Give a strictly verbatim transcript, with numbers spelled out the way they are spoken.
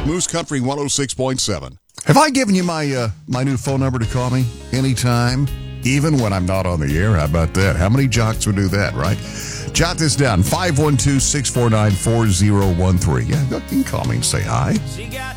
Moose Country one oh six point seven. Have I given you my uh, my new phone number to call me anytime, even when I'm not on the air? How about that? How many jocks would do that, right? Jot this down, five one two, six four nine, four zero one three. Yeah, you can call me and say hi.